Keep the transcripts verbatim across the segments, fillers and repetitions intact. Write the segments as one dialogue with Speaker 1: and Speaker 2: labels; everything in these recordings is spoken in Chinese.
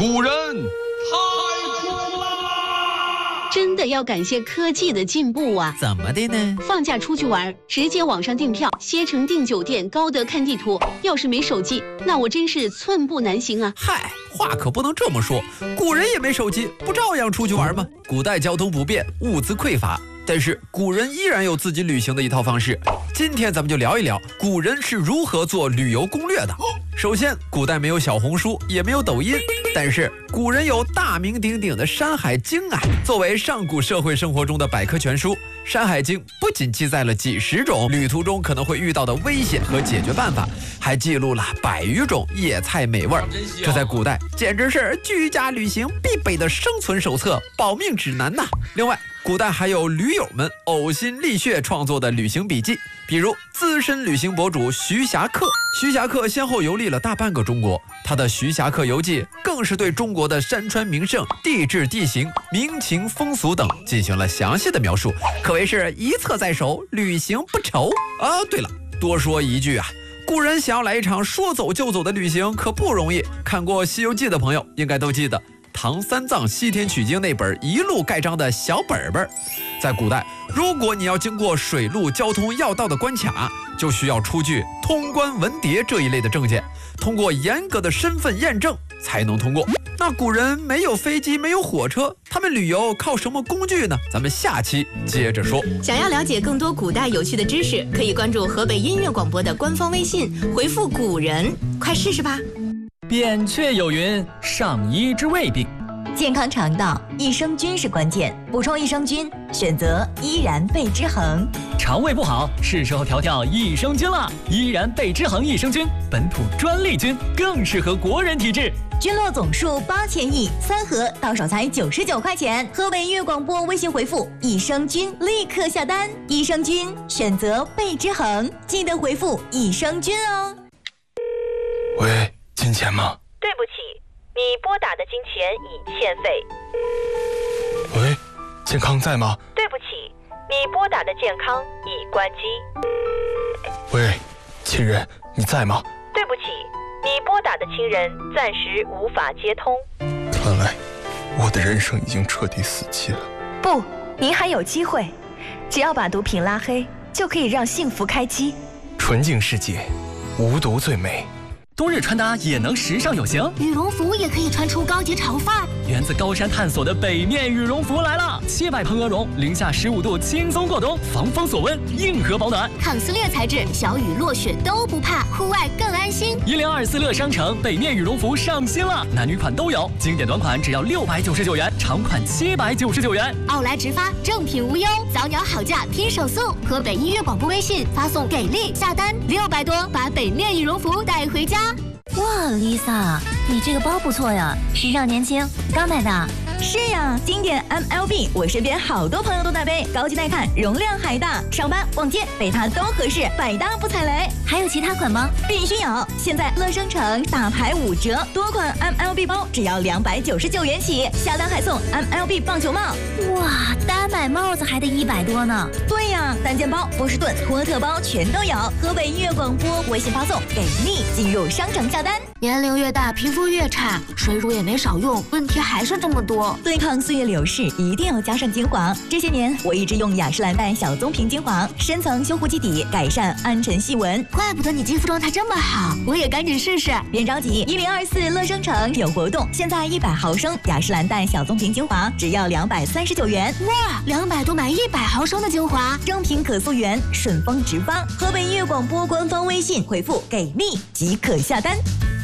Speaker 1: 古人太苦啦！
Speaker 2: 真的要感谢科技的进步啊！
Speaker 3: 怎么的呢？
Speaker 2: 放假出去玩，直接网上订票，携程订酒店，高德看地图。要是没手机，那我真是寸步难行啊！
Speaker 3: 嗨，话可不能这么说，古人也没手机，不照样出去玩吗？古代交通不便，物资匮乏，但是古人依然有自己旅行的一套方式。今天咱们就聊一聊古人是如何做旅游攻略的。首先，古代没有小红书，也没有抖音，但是古人有大名鼎鼎的《山海经》啊。作为上古社会生活中的百科全书，《山海经》不仅记载了几十种旅途中可能会遇到的危险和解决办法，还记录了百余种野菜美味。这在古代简直是居家旅行必备的生存手册、保命指南呐。另外，古代还有驴友们呕心沥血创作的旅行笔记，比如资深旅行博主徐霞客。徐霞客先后游历了大半个中国，他的《徐霞客游记》更是对中国的山川名胜、地质地形、民情风俗等进行了详细的描述，可谓是一册在手，旅行不愁啊。对了，多说一句啊，古人想要来一场说走就走的旅行可不容易。看过《西游记》的朋友应该都记得唐三藏西天取经那本一路盖章的小本本。在古代，如果你要经过水陆交通要道的关卡，就需要出具通关文牒这一类的证件，通过严格的身份验证才能通过。那古人没有飞机，没有火车，他们旅游靠什么工具呢？咱们下期接着说。
Speaker 4: 想要了解更多古代有趣的知识，可以关注河北音乐广播的官方微信，回复古人，快试试吧。
Speaker 5: 扁鹊有云：上医之未病。
Speaker 6: 健康肠道，益生菌是关键，补充益生菌，选择依然贝之恒。
Speaker 5: 肠胃不好，是时候调调益生菌了。依然贝之恒益生菌，本土专利菌，更适合国人体质。
Speaker 6: 菌落总数八千亿，三盒到手才九十九块钱。河北音乐广播微信回复益生菌，立刻下单。益生菌选择贝之恒，记得回复益生菌哦。
Speaker 7: 喂，金钱吗？
Speaker 8: 对不起，你拨打的金钱已欠费。
Speaker 7: 喂，健康在吗？
Speaker 8: 对不起，你拨打的健康已关机。
Speaker 7: 喂，亲人，你在吗？
Speaker 8: 对不起，你拨打的亲人暂时无法接通。
Speaker 7: 看来我的人生已经彻底死期了。
Speaker 9: 不，您还有机会，只要把毒品拉黑，就可以让幸福开机。
Speaker 7: 纯净世界，无毒最美。
Speaker 5: 冬日穿搭也能时尚有型，
Speaker 10: 羽绒服也可以穿出高级潮范儿。
Speaker 5: 源自高山探索的北面羽绒服来了，七百蓬鹅绒，零下十五度轻松过冬，防风锁温，硬核保暖，
Speaker 10: 抗撕裂材质，小雨落雪都不怕，户外更安心。
Speaker 5: 一零二四乐商城北面羽绒服上新了，男女款都有，经典短款只要六百九十九元，长款七百九十九元。
Speaker 10: 奥莱直发，正品无忧，早鸟好价拼手速。河北音乐广播微信发送给力下单，六百多把北面羽绒服带回家。
Speaker 6: 哇 ，Lisa， 你这个包不错呀，时尚年轻，刚买的。是呀，经典 M L B， 我身边好多朋友都在背，高级耐看，容量还大，上班逛街背它都合适，百搭不踩雷。还有其他款吗？必须有！现在乐商城大牌五折，多款 M L B 包只要两百九十九元起，下单还送 M L B 棒球帽。
Speaker 11: 哇，单买帽子还得一百多呢。
Speaker 6: 对呀，单肩包、波士顿、托特包全都有。河北音乐广播微信发送给力，进入商城下单。
Speaker 10: 年龄越大，皮肤越差，水乳也没少用，问题还是这么多。
Speaker 6: 对抗岁月流逝，一定要加上精华。这些年我一直用雅诗兰黛小棕瓶精华，深层修护基底，改善暗沉细纹。
Speaker 10: 怪不得你肌肤状态这么好，我也赶紧试试。
Speaker 6: 别着急，一零二四乐商城有活动，现在一百毫升雅诗兰黛小棕瓶精华只要两百三十九元。
Speaker 10: 哇，两百多买一百毫升的精华，
Speaker 6: 正品可溯源，顺丰直发。河北音乐广播官方微信回复给力即可下单。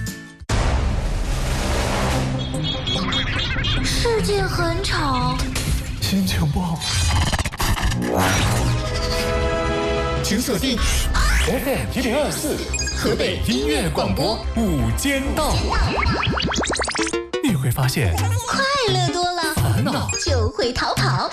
Speaker 10: 世界很吵，
Speaker 7: 心情不好，
Speaker 12: 请锁定 F M 一零二四河北音乐广播午间道。你会发现，
Speaker 10: 快乐多了，
Speaker 12: 烦恼
Speaker 10: 就会逃跑。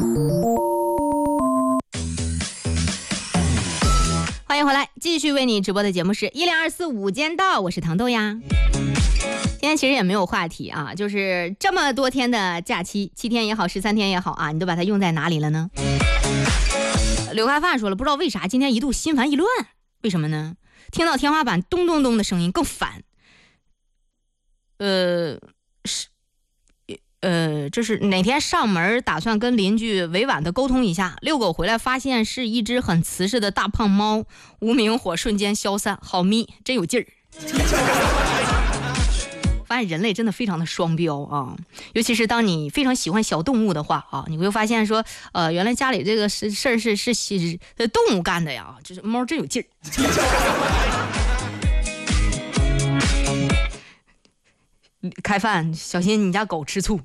Speaker 4: 欢迎回来，继续为你直播的节目是一零二四午间道，我是糖豆呀。今天其实也没有话题啊，就是这么多天的假期，七天也好，十三天也好啊，你都把它用在哪里了呢？刘开发说了，不知道为啥今天一度心烦意乱，为什么呢？听到天花板咚咚咚的声音更烦。呃， 呃，这是哪天上门打算跟邻居委婉的沟通一下，遛狗回来发现是一只很瓷实的大胖猫，无名火瞬间消散，好咪，真有劲儿。发现人类真的非常的双标啊，尤其是当你非常喜欢小动物的话啊，你会发现说，呃，原来家里这个事事儿是是是动物干的呀，就是猫真有劲儿。开饭小心你家狗吃醋。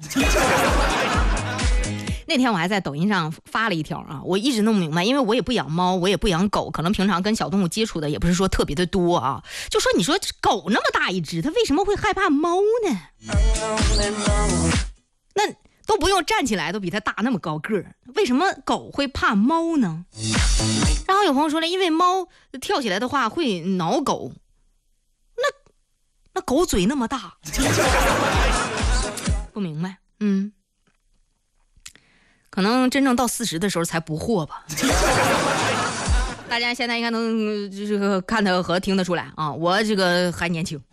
Speaker 4: 那天我还在抖音上发了一条啊，我一直弄不明白，因为我也不养猫，我也不养狗，可能平常跟小动物接触的也不是说特别的多啊。就说你说狗那么大一只，它为什么会害怕猫呢？那都不用站起来，都比它大那么高个儿，为什么狗会怕猫呢？然后有朋友说了，因为猫跳起来的话会挠狗，那那狗嘴那么大，不明白，嗯。可能真正到四十的时候才不惑吧。大家现在应该能这个看得和听得出来啊，我这个还年轻。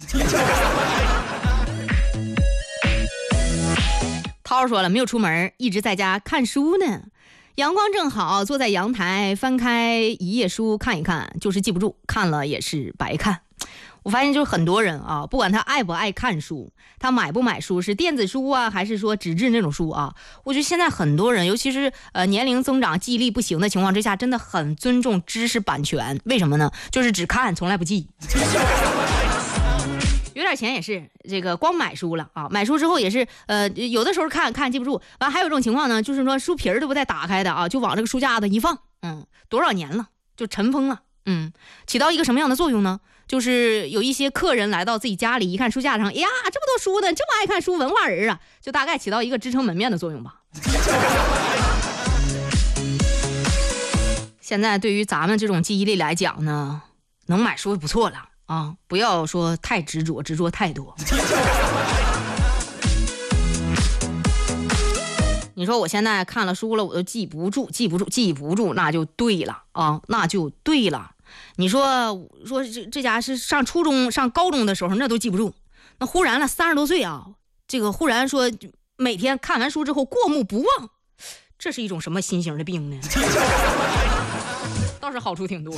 Speaker 4: 涛说了，没有出门，一直在家看书呢。阳光正好，坐在阳台翻开一页书看一看，就是记不住，看了也是白看。我发现就是很多人啊，不管他爱不爱看书，他买不买书，是电子书啊，还是说纸质那种书啊，我觉得现在很多人，尤其是呃年龄增长、记忆力不行的情况之下，真的很尊重知识版权。为什么呢？就是只看，从来不记。有点钱也是这个光买书了啊，买书之后也是呃有的时候看看记不住，完还有一种情况呢，就是说书皮儿都不带打开的啊，就往这个书架子一放，嗯，多少年了就尘封了，嗯，起到一个什么样的作用呢？就是有一些客人来到自己家里，一看书架上，哎呀，这么多书呢，这么爱看书，文化人啊，就大概起到一个支撑门面的作用吧。现在对于咱们这种记忆力来讲呢，能买书不错了啊，不要说太执着，执着太多。你说我现在看了书了，我都记不住，记不住，记不住，那就对了啊，那就对了。你说说这这家是上初中上高中的时候那都记不住，那忽然了三十多岁啊，这个忽然说每天看完书之后过目不忘，这是一种什么新型的病呢？倒是好处挺多。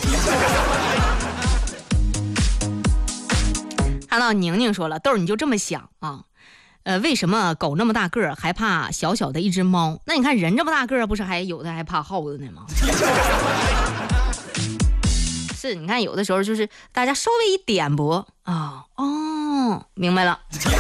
Speaker 4: 看到宁宁说了，豆儿你就这么想啊，呃，为什么狗那么大个儿还怕小小的一只猫？那你看人这么大个儿，不是还有的还怕耗子呢吗？是，你看有的时候就是大家稍微一点拨啊，哦，明白了。